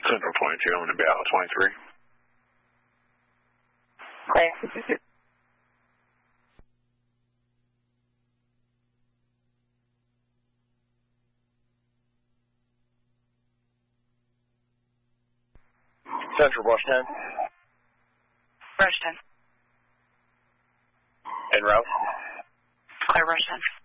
Central 22, I'm going to be out 23. Clear. Central, Brush 10. Brush 10. En route. Clear, Brush 10.